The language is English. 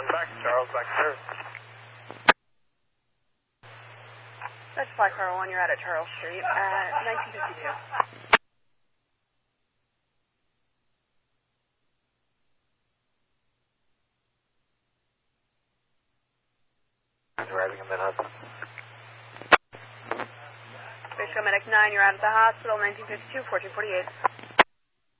calling back. Charles, back to service. That's Flight Car 1, you're out at Charles Street at 1952. Arriving in Manhattan. Bishop Medic 9, you're out at the hospital, 1952, 1448.